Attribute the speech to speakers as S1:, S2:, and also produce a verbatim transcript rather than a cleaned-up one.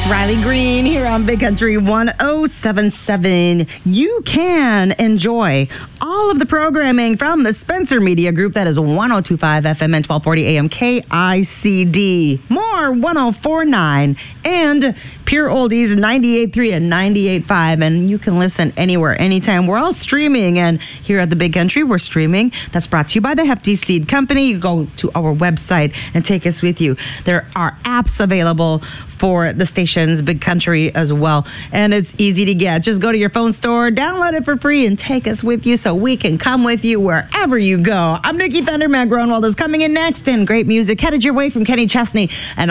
S1: Riley Green here on Big Country one oh seven point seven. You can enjoy all of the programming from the Spencer Media Group. That is one oh two point five F M and twelve forty A M K I C D. More one oh four point nine and Pure Oldies ninety-eight point three and ninety-eight point five. And you can listen anywhere, anytime. We're all streaming. And here at the Big Country, we're streaming. That's brought to you by the Hefty Seed Company. You go to our website and take us with you. There are apps available for the station's Big Country as well. And it's easy to get. Just go to your phone store, download it for free, and take us with you so we can come with you wherever you go. I'm Nikki Thunderman. Gronwald is coming in next, and great music headed your way from Kenny Chesney. And